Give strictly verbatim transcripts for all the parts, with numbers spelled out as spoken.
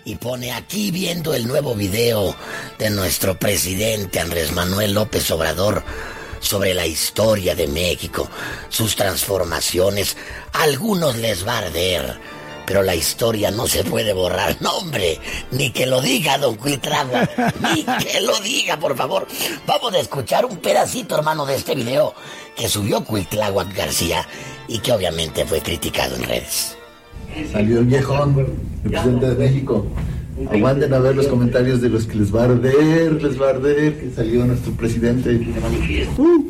y pone aquí viendo el nuevo video de nuestro presidente Andrés Manuel López Obrador sobre la historia de México, sus transformaciones. A algunos les va a arder, pero la historia no se puede borrar. No, hombre, ni que lo diga don Cuitlagua, ni que lo diga, por favor. Vamos a escuchar un pedacito, hermano, de este video que subió Cuitlagua García y que obviamente fue criticado en redes. Salió el viejón, el presidente de México. Aguanten a ver los comentarios de los que les va a arder, les va a arder, que salió nuestro presidente. Uh.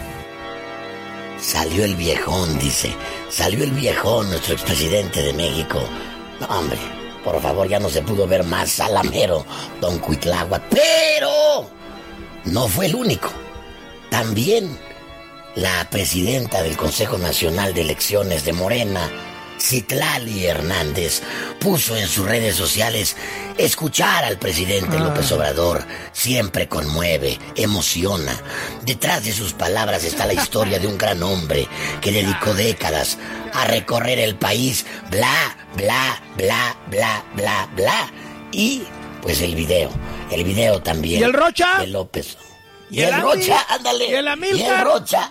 Salió el viejón, dice. Salió el viejón, nuestro expresidente de México. No, hombre, por favor, ya no se pudo ver más salamero, don Cuitlagua. Pero no fue el único. También la presidenta del Consejo Nacional de Elecciones de Morena, Citlali Hernández, puso en sus redes sociales: escuchar al presidente López Obrador siempre conmueve, emociona. Detrás de sus palabras está la historia de un gran hombre que dedicó décadas a recorrer el país, bla, bla, bla, bla, bla, bla. Y pues el video, el video también. ¿Y el Rocha? De López. Y, ¿Y el, el Rocha, ándale. ¿Y el Amílcar? Y el Rocha.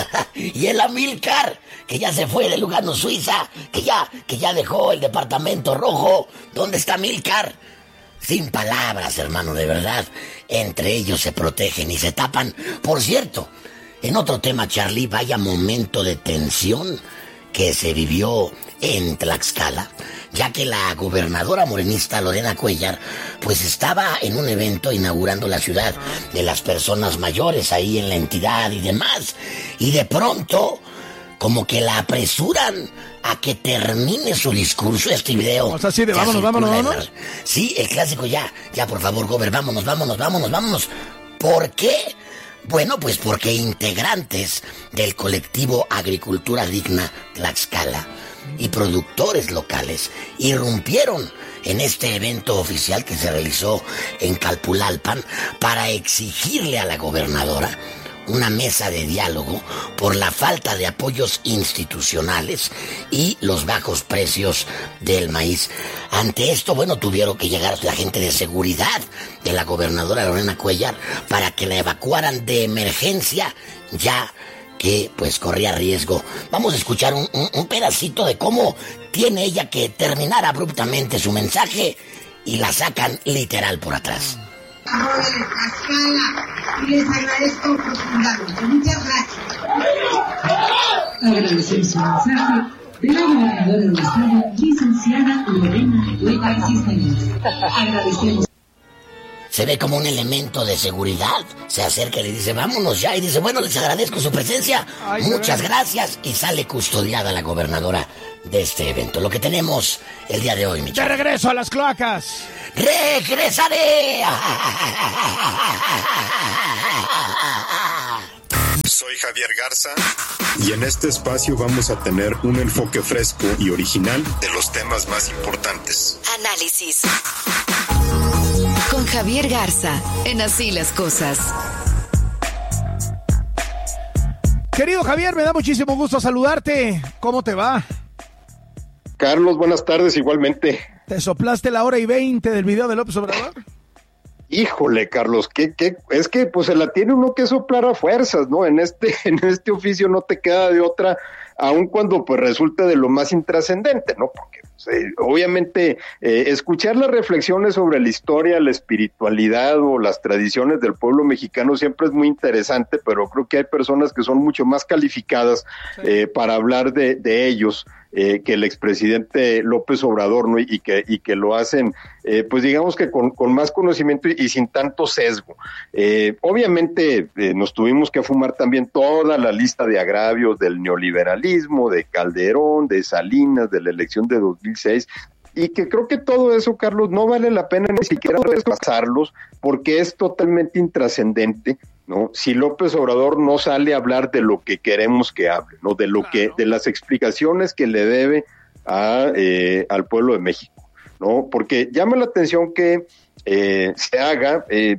Y el Amílcar, que ya se fue de Lugano, Suiza, que ya, que ya dejó el departamento rojo. ¿Dónde está Amílcar? Sin palabras, hermano, de verdad. Entre ellos se protegen y se tapan. Por cierto, en otro tema, Charlie, vaya momento de tensión que se vivió en Tlaxcala, ya que la gobernadora morenista Lorena Cuellar pues estaba en un evento inaugurando la ciudad de las personas mayores ahí en la entidad y demás, y de pronto como que la apresuran a que termine su discurso. Este video, o sea, sí, de vámonos, vámonos, vámonos. La... Sí, el clásico ya, ya por favor, gober, vámonos, vámonos, vámonos, vámonos. ¿Por qué? Bueno, pues porque integrantes del colectivo Agricultura Digna Tlaxcala y productores locales irrumpieron en este evento oficial que se realizó en Calpulalpan para exigirle a la gobernadora una mesa de diálogo por la falta de apoyos institucionales y los bajos precios del maíz. Ante esto, bueno, tuvieron que llegar la gente de seguridad de la gobernadora Lorena Cuellar para que la evacuaran de emergencia, ya que pues corría riesgo. Vamos a escuchar un, un, un pedacito de cómo tiene ella que terminar abruptamente su mensaje y la sacan literal por atrás. Ahora de Tlaxcala, y les agradezco profundamente. Muchas gracias. Agradecemos su mensaje de la gobernadora del estado, licenciada Lorena Cuellar Cisneros. Agradecemos. Se ve como un elemento de seguridad, se acerca y le dice, vámonos ya, y dice, bueno, les agradezco su presencia, Ay, muchas gracias, y sale custodiada la gobernadora de este evento. Lo que tenemos el día de hoy, mi chavo. De regreso a las cloacas. ¡Regresaré! Soy Javier Garza y en este espacio vamos a tener un enfoque fresco y original de los temas más importantes. Análisis con Javier Garza en Así las Cosas. Querido Javier, me da muchísimo gusto saludarte. ¿Cómo te va? Carlos, buenas tardes, igualmente. ¿Te soplaste la hora y veinte del video de López Obrador? Híjole, Carlos, ¿qué, qué? Es que pues se la tiene uno que soplar a fuerzas, ¿no? En este, en este oficio no te queda de otra, aun cuando pues resulta de lo más intrascendente, ¿no? Porque pues, eh, obviamente eh, escuchar las reflexiones sobre la historia, la espiritualidad o las tradiciones del pueblo mexicano siempre es muy interesante, pero creo que hay personas que son mucho más calificadas sí. eh, para hablar de, de ellos. Eh, que el expresidente López Obrador, ¿no? y que y que lo hacen, eh, pues digamos que con, con más conocimiento y, y sin tanto sesgo. Eh, obviamente eh, nos tuvimos que fumar también toda la lista de agravios del neoliberalismo, de Calderón, de Salinas, de la elección de dos mil seis, y que creo que todo eso, Carlos, no vale la pena ni siquiera pasarlos, porque es totalmente intrascendente, ¿no? Si López Obrador no sale a hablar de lo que queremos que hable, ¿no? De lo que, de las explicaciones que le debe a eh, al pueblo de México, ¿no? Porque llama la atención que eh, se haga, eh,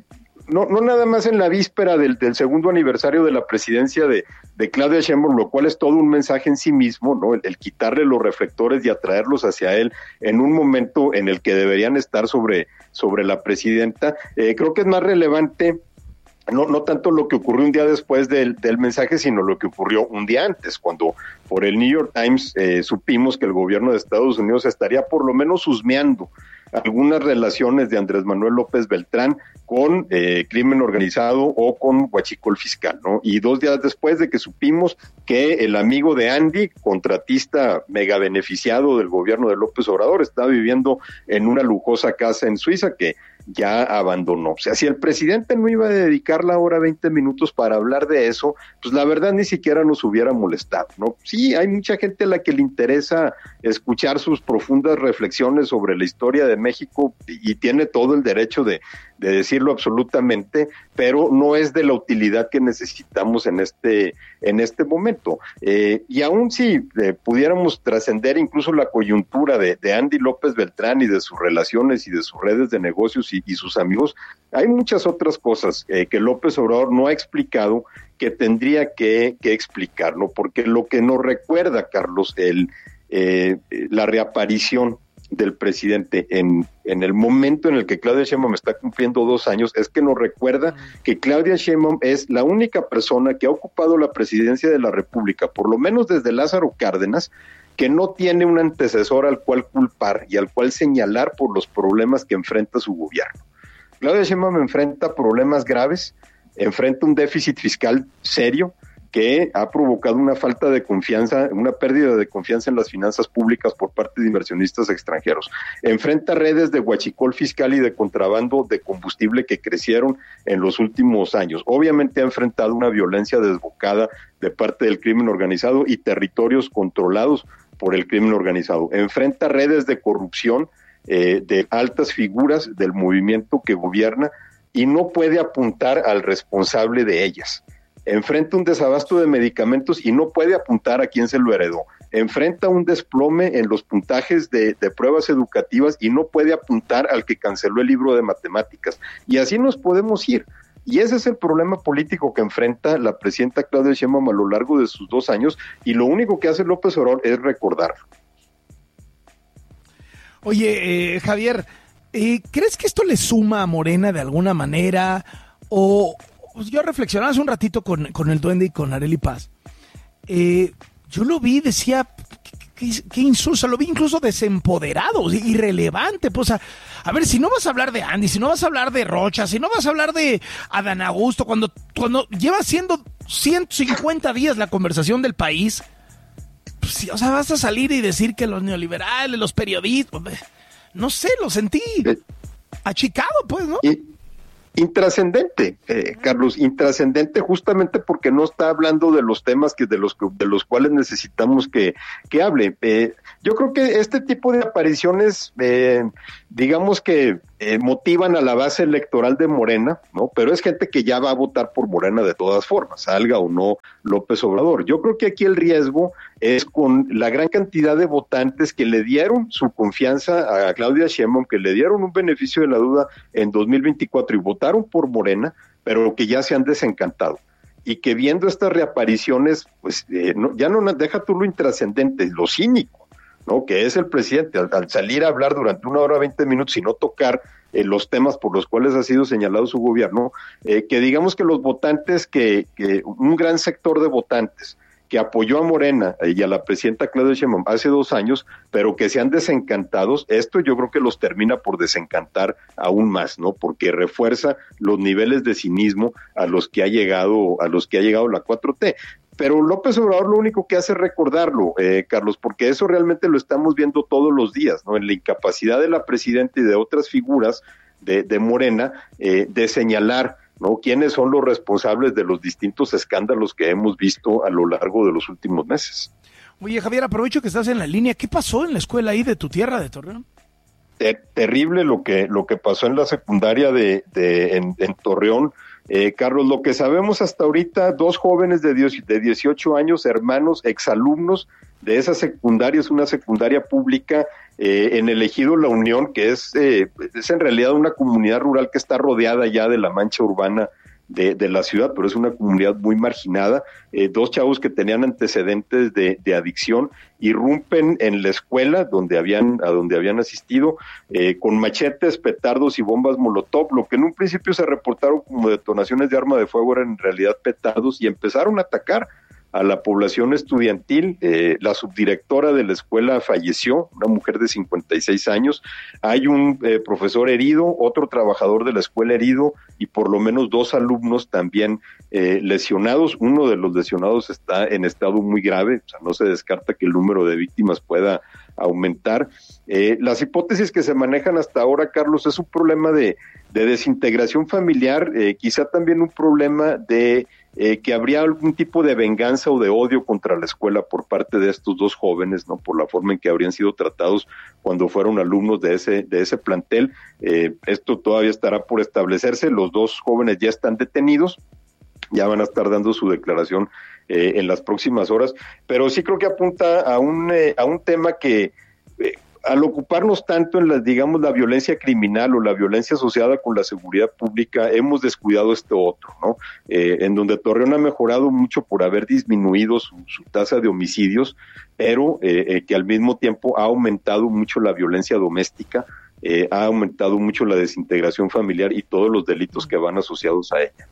no, no nada más en la víspera del, del segundo aniversario de la presidencia de, de Claudia Sheinbaum, lo cual es todo un mensaje en sí mismo, ¿no? El, el quitarle los reflectores y atraerlos hacia él en un momento en el que deberían estar sobre, sobre la presidenta. Eh, creo que es más relevante No, no tanto lo que ocurrió un día después del, del mensaje, sino lo que ocurrió un día antes, cuando por el New York Times eh, supimos que el gobierno de Estados Unidos estaría por lo menos husmeando algunas relaciones de Andrés Manuel López Beltrán con eh, crimen organizado o con huachicol fiscal, ¿no? Y dos días después de que supimos que el amigo de Andy, contratista mega beneficiado del gobierno de López Obrador, estaba viviendo en una lujosa casa en Suiza que ya abandonó. O sea, si el presidente no iba a dedicar la hora veinte minutos para hablar de eso, pues la verdad ni siquiera nos hubiera molestado, ¿no? Sí, hay mucha gente a la que le interesa escuchar sus profundas reflexiones sobre la historia de México y, y tiene todo el derecho de, de decirlo absolutamente, pero no es de la utilidad que necesitamos en este, en este momento. Eh, y aún si eh, pudiéramos trascender incluso la coyuntura de, de Andy López Beltrán y de sus relaciones y de sus redes de negocios y, y sus amigos, hay muchas otras cosas eh, que López Obrador no ha explicado que tendría que, que explicar, ¿no? Porque lo que nos recuerda, Carlos, el, eh, la reaparición del presidente en, en el momento en el que Claudia Sheinbaum está cumpliendo dos años, es que nos recuerda que Claudia Sheinbaum es la única persona que ha ocupado la presidencia de la República, por lo menos desde Lázaro Cárdenas, que no tiene un antecesor al cual culpar y al cual señalar por los problemas que enfrenta su gobierno. Claudia Sheinbaum enfrenta problemas graves, enfrenta un déficit fiscal serio que ha provocado una falta de confianza, una pérdida de confianza en las finanzas públicas por parte de inversionistas extranjeros. Enfrenta redes de huachicol fiscal y de contrabando de combustible que crecieron en los últimos años. Obviamente ha enfrentado una violencia desbocada de parte del crimen organizado y territorios controlados por el crimen organizado. Enfrenta redes de corrupción eh, de altas figuras del movimiento que gobierna y no puede apuntar al responsable de ellas. Enfrenta un desabasto de medicamentos y no puede apuntar a quién se lo heredó. Enfrenta un desplome en los puntajes de, de pruebas educativas y no puede apuntar al que canceló el libro de matemáticas. Y así nos podemos ir. Y ese es el problema político que enfrenta la presidenta Claudia Sheinbaum a lo largo de sus dos años, y lo único que hace López Obrador es recordarlo. Oye, eh, Javier, eh, ¿crees que esto le suma a Morena de alguna manera? O pues yo reflexionaba hace un ratito con, con el Duende y con Arely Paz. Eh, yo lo vi, decía, qué, qué insulso, lo vi incluso desempoderado, irrelevante. Pues a, a ver, si no vas a hablar de Andy, si no vas a hablar de Rocha, si no vas a hablar de Adán Augusto, cuando, cuando lleva siendo ciento cincuenta días la conversación del país, pues, o sea, vas a salir y decir que los neoliberales, los periodistas, no sé, lo sentí achicado, pues, ¿no? Y... Intrascendente, eh, Carlos, intrascendente justamente porque no está hablando de los temas que de los de los cuales necesitamos que, que hable. Eh, yo creo que este tipo de apariciones, eh, digamos que eh, motivan a la base electoral de Morena, ¿no? Pero es gente que ya va a votar por Morena de todas formas, salga o no López Obrador. Yo creo que aquí el riesgo es con la gran cantidad de votantes que le dieron su confianza a Claudia Sheinbaum, que le dieron un beneficio de la duda en dos mil veinticuatro y votaron por Morena, pero que ya se han desencantado. Y que viendo estas reapariciones, pues eh, no, ya no deja tú lo intrascendente, lo cínico, ¿no? Que es el presidente, al, al salir a hablar durante una hora veinte minutos y no tocar eh, los temas por los cuales ha sido señalado su gobierno, eh, que digamos que los votantes, que, que un gran sector de votantes que apoyó a Morena y a la presidenta Claudia Sheinbaum hace dos años, pero que se han desencantados, esto yo creo que los termina por desencantar aún más, ¿no? Porque refuerza los niveles de cinismo a los que ha llegado, a los que ha llegado la cuatro T. Pero López Obrador lo único que hace es recordarlo, eh, Carlos, porque eso realmente lo estamos viendo todos los días, ¿no? En la incapacidad de la presidenta y de otras figuras de, de Morena eh, de señalar, ¿no? ¿Quiénes son los responsables de los distintos escándalos que hemos visto a lo largo de los últimos meses? Oye, Javier, aprovecho que estás en la línea. ¿Qué pasó en la escuela ahí de tu tierra, de Torreón? Ter- terrible lo que lo que pasó en la secundaria de, de en, en Torreón. Eh, Carlos, lo que sabemos hasta ahorita, dos jóvenes de dieciocho años, hermanos, exalumnos de esa secundaria, es una secundaria pública eh, en el ejido La Unión, que es, eh, es en realidad una comunidad rural que está rodeada ya de la mancha urbana de, de la ciudad, pero es una comunidad muy marginada. Eh, dos chavos que tenían antecedentes de, de adicción irrumpen en la escuela donde habían, a donde habían asistido eh, con machetes, petardos y bombas molotov. Lo que en un principio se reportaron como detonaciones de arma de fuego eran en realidad petardos y empezaron a atacar a la población estudiantil. Eh, la subdirectora de la escuela falleció, una mujer de cincuenta y seis años, hay un eh, profesor herido, otro trabajador de la escuela herido y por lo menos dos alumnos también eh, lesionados. Uno de los lesionados está en estado muy grave, o sea, no se descarta que el número de víctimas pueda aumentar. Eh, las hipótesis que se manejan hasta ahora, Carlos, es un problema de, de desintegración familiar, eh, quizá también un problema de Eh, que habría algún tipo de venganza o de odio contra la escuela por parte de estos dos jóvenes, ¿no? Por la forma en que habrían sido tratados cuando fueron alumnos de ese de ese plantel. Eh, esto todavía estará por establecerse. Los dos jóvenes ya están detenidos, ya van a estar dando su declaración eh, en las próximas horas, pero sí creo que apunta a un eh, a un tema que eh, al ocuparnos tanto en la, digamos, la violencia criminal o la violencia asociada con la seguridad pública, hemos descuidado este otro, ¿no? Eh, en donde Torreón ha mejorado mucho por haber disminuido su, su tasa de homicidios, pero eh, eh, que al mismo tiempo ha aumentado mucho la violencia doméstica, eh, ha aumentado mucho la desintegración familiar y todos los delitos que van asociados a ella.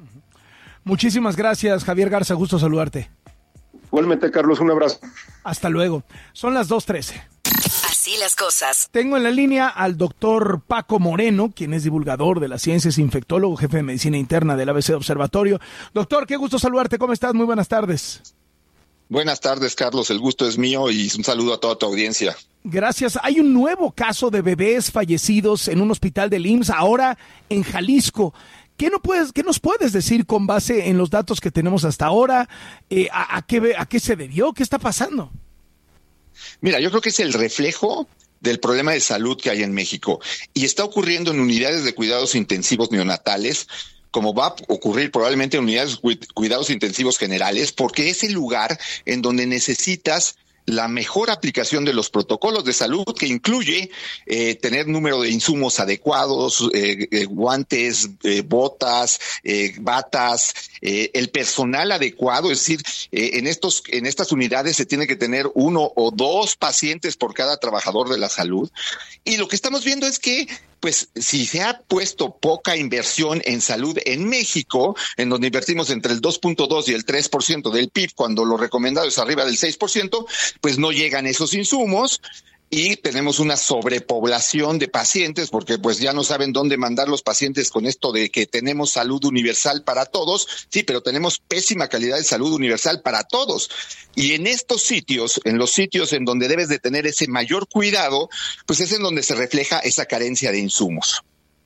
Muchísimas gracias, Javier Garza, gusto saludarte. Igualmente, Carlos, un abrazo. Hasta luego. Son las dos trece. Así las cosas. Tengo en la línea al doctor Paco Moreno, quien es divulgador de las ciencias, infectólogo, jefe de medicina interna del A B C Observatorio. Doctor, qué gusto saludarte. ¿Cómo estás? Muy buenas tardes. Buenas tardes, Carlos. El gusto es mío y un saludo a toda tu audiencia. Gracias. Hay un nuevo caso de bebés fallecidos en un hospital del I M S S, ahora en Jalisco. ¿Qué, no puedes, ¿Qué nos puedes decir con base en los datos que tenemos hasta ahora? Eh, a, a, qué, ¿A qué se debió? ¿Qué está pasando? Mira, yo creo que es el reflejo del problema de salud que hay en México y está ocurriendo en unidades de cuidados intensivos neonatales, como va a ocurrir probablemente en unidades de cuidados intensivos generales, porque es el lugar en donde necesitas la mejor aplicación de los protocolos de salud, que incluye eh, tener número de insumos adecuados, eh, eh, guantes, eh, botas, eh, batas, eh, el personal adecuado, es decir, eh, en estos en estas unidades se tiene que tener uno o dos pacientes por cada trabajador de la salud. Y lo que estamos viendo es que pues si se ha puesto poca inversión en salud en México, en donde invertimos entre el dos punto dos y el tres por ciento del P I B, cuando lo recomendado es arriba del seis por ciento, pues no llegan esos insumos y tenemos una sobrepoblación de pacientes, porque pues ya no saben dónde mandar los pacientes con esto de que tenemos salud universal para todos. Sí, pero tenemos pésima calidad de salud universal para todos. Y en estos sitios, en los sitios en donde debes de tener ese mayor cuidado, pues es en donde se refleja esa carencia de insumos.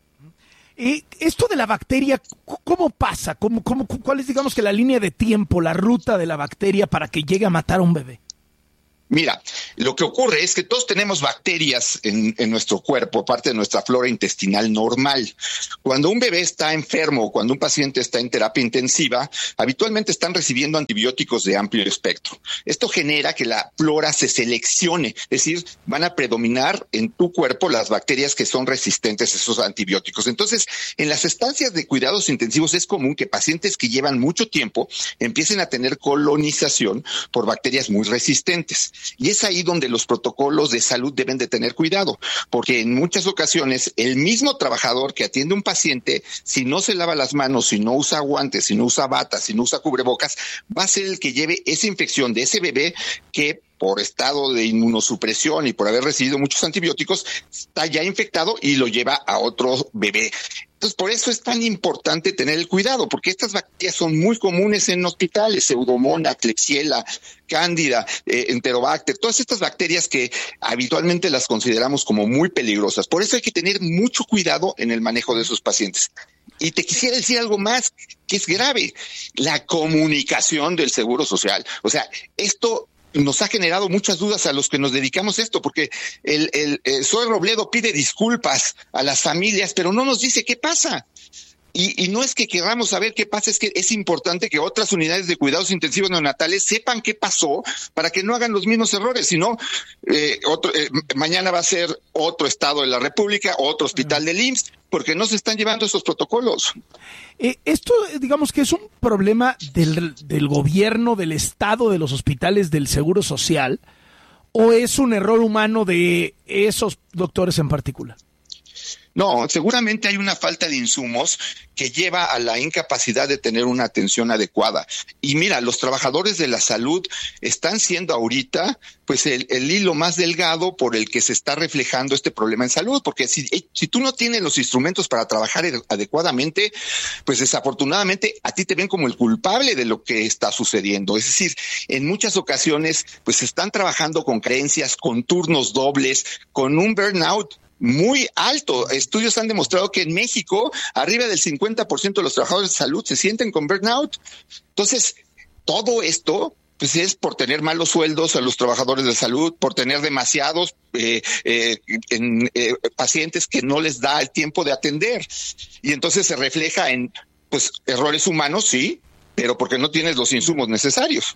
Eh, esto de la bacteria, ¿cómo pasa? ¿Cómo, cómo, ¿Cuál es, digamos, que la línea de tiempo, la ruta de la bacteria para que llegue a matar a un bebé? Mira, lo que ocurre es que todos tenemos bacterias en, en nuestro cuerpo, parte de nuestra flora intestinal normal. Cuando un bebé está enfermo o cuando un paciente está en terapia intensiva, habitualmente están recibiendo antibióticos de amplio espectro. Esto genera que la flora se seleccione, es decir, van a predominar en tu cuerpo las bacterias que son resistentes a esos antibióticos. Entonces, en las estancias de cuidados intensivos es común que pacientes que llevan mucho tiempo empiecen a tener colonización por bacterias muy resistentes. Y es ahí donde los protocolos de salud deben de tener cuidado, porque en muchas ocasiones el mismo trabajador que atiende a un paciente, si no se lava las manos, si no usa guantes, si no usa batas, si no usa cubrebocas, va a ser el que lleve esa infección de ese bebé que por estado de inmunosupresión y por haber recibido muchos antibióticos, está ya infectado y lo lleva a otro bebé. Entonces, por eso es tan importante tener el cuidado, porque estas bacterias son muy comunes en hospitales, Pseudomonas, Klebsiella, Cándida, eh, Enterobacter, todas estas bacterias que habitualmente las consideramos como muy peligrosas. Por eso hay que tener mucho cuidado en el manejo de esos pacientes. Y te quisiera decir algo más que es grave, la comunicación del Seguro Social. O sea, esto nos ha generado muchas dudas a los que nos dedicamos a esto, porque el, el, el Zoe Robledo pide disculpas a las familias, pero no nos dice qué pasa. Y, y no es que queramos saber qué pasa, es que es importante que otras unidades de cuidados intensivos neonatales sepan qué pasó para que no hagan los mismos errores, sino eh, otro, eh, mañana va a ser otro estado de la República, otro hospital del I M S S, porque no se están llevando esos protocolos. Eh, esto, digamos que es un problema del, del gobierno, del estado, de los hospitales, del Seguro Social, ¿o es un error humano de esos doctores en particular? No, seguramente hay una falta de insumos que lleva a la incapacidad de tener una atención adecuada. Y mira, los trabajadores de la salud están siendo ahorita pues el, el hilo más delgado por el que se está reflejando este problema en salud, porque si, si tú no tienes los instrumentos para trabajar adecuadamente, pues desafortunadamente a ti te ven como el culpable de lo que está sucediendo. Es decir, en muchas ocasiones pues están trabajando con creencias, con turnos dobles, con un burnout muy alto. Estudios han demostrado que en México arriba del cincuenta por ciento de los trabajadores de salud se sienten con burnout. Entonces, todo esto pues es por tener malos sueldos a los trabajadores de salud, por tener demasiados eh, eh, en, eh, pacientes que no les da el tiempo de atender. Y entonces se refleja en pues errores humanos, sí, pero porque no tienes los insumos necesarios.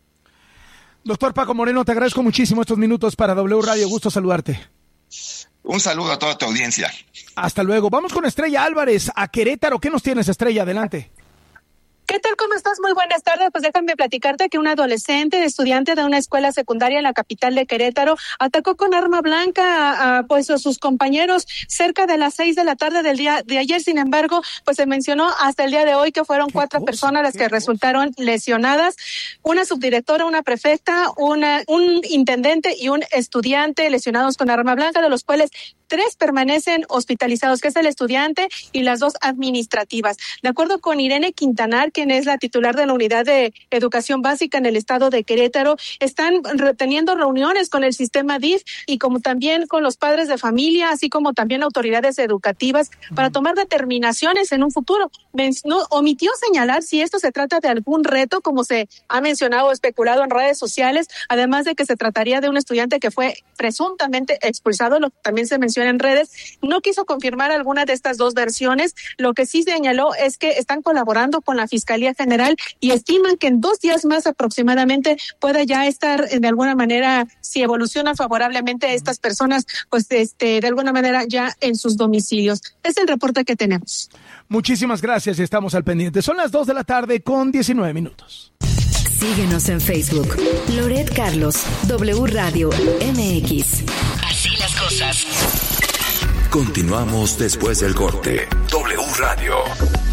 Doctor Paco Moreno, te agradezco muchísimo estos minutos para W Radio. Gusto saludarte. Un saludo a toda tu audiencia. Hasta luego. Vamos con Estrella Álvarez a Querétaro. ¿Qué nos tienes, Estrella? Adelante. ¿Qué tal? ¿Cómo estás? Muy buenas tardes. Pues déjame platicarte que un adolescente, estudiante de una escuela secundaria en la capital de Querétaro, atacó con arma blanca a, a, pues, a sus compañeros cerca de las seis de la tarde del día de ayer. Sin embargo, pues se mencionó hasta el día de hoy que fueron cuatro cosa, personas las que cosa. resultaron lesionadas. Una subdirectora, una prefecta, una, un intendente y un estudiante lesionados con arma blanca, de los cuales tres permanecen hospitalizados, que es el estudiante y las dos administrativas. De acuerdo con Irene Quintanar, quien es la titular de la Unidad de Educación Básica en el estado de Querétaro, están teniendo reuniones con el sistema D I F y como también con los padres de familia, así como también autoridades educativas, para tomar determinaciones en un futuro. No, omitió señalar si esto se trata de algún reto, como se ha mencionado o especulado en redes sociales, además de que se trataría de un estudiante que fue presuntamente expulsado, lo que también se mencionó en redes. No quiso confirmar alguna de estas dos versiones. Lo que sí señaló es que están colaborando con la Fiscalía General y estiman que en dos días más aproximadamente pueda ya estar de alguna manera, si evoluciona favorablemente a estas personas, pues este de alguna manera ya en sus domicilios. Es el reporte que tenemos. Muchísimas gracias y estamos al pendiente. Son las dos de la tarde con diecinueve minutos. Síguenos en Facebook. Loret Carlos, W Radio M X. Así las cosas. Continuamos después del corte. W Radio.